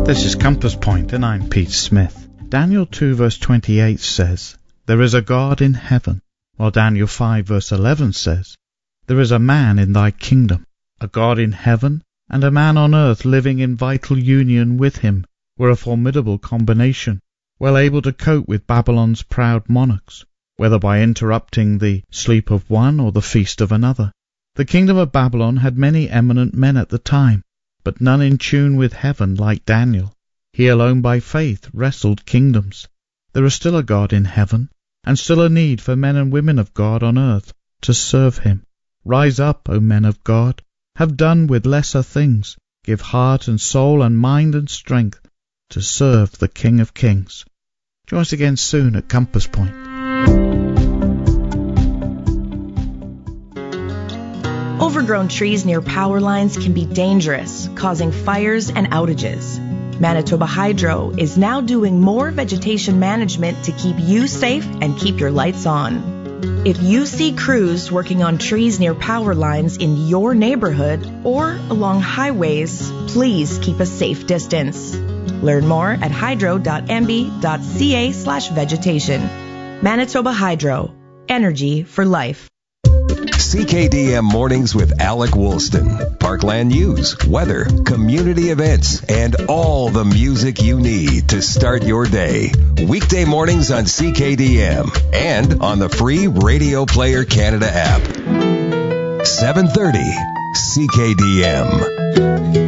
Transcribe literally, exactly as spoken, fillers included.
This is Compass Point, and I'm Pete Smith. Daniel two verse twenty-eight says, "There is a God in heaven," while Daniel five verse eleven says, "There is a man in thy kingdom." A God in heaven and a man on earth living in vital union with him were a formidable combination, well able to cope with Babylon's proud monarchs, whether by interrupting the sleep of one or the feast of another. The kingdom of Babylon had many eminent men at the time, but none in tune with heaven like Daniel. He alone by faith wrestled kingdoms. There is still a God in heaven, and still a need for men and women of God on earth to serve him. Rise up, O men of God. Have done with lesser things. Give heart and soul and mind and strength to serve the King of Kings. Join us again soon at Compass Point. Overgrown trees near power lines can be dangerous, causing fires and outages. Manitoba Hydro is now doing more vegetation management to keep you safe and keep your lights on. If you see crews working on trees near power lines in your neighborhood or along highways, please keep a safe distance. Learn more at hydro.mb.ca slash vegetation. Manitoba Hydro. Energy for life. C K D M Mornings with Alec Woolston. Parkland news, weather, community events, and all the music you need to start your day. Weekday mornings on C K D M and on the free Radio Player Canada app. seven thirty C K D M.